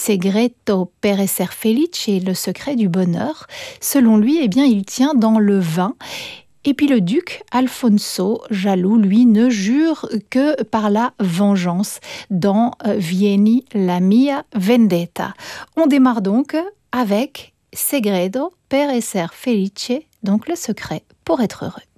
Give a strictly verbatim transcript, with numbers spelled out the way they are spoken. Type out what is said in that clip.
segreto per esser felice, le secret du bonheur. Selon lui, eh bien, il tient dans le vin. Et puis le duc Alfonso, jaloux, lui, ne jure que par la vengeance dans euh, Vieni la mia vendetta. On démarre donc avec Segredo per esser felice, donc le secret pour être heureux.